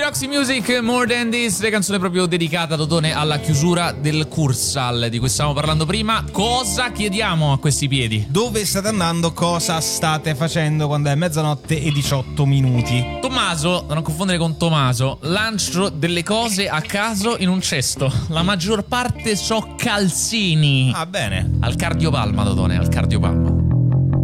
Roxy Music, More Than This, le canzone proprio dedicata, Totone, alla chiusura del Cursal di cui stavamo parlando prima. Cosa chiediamo a questi piedi? Dove state andando? Cosa state facendo quando è mezzanotte e 18 minuti? Tommaso, da non confondere con Tommaso, lancio delle cose a caso in un cesto. La maggior parte so calzini. Ah, bene. Al cardiopalma, Totone, al cardiopalma.